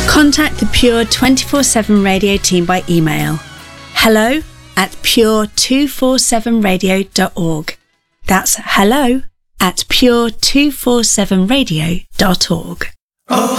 Contact the Pure 24/7 Radio team by email hello@pure247radio.org. That's hello@pure247radio.org.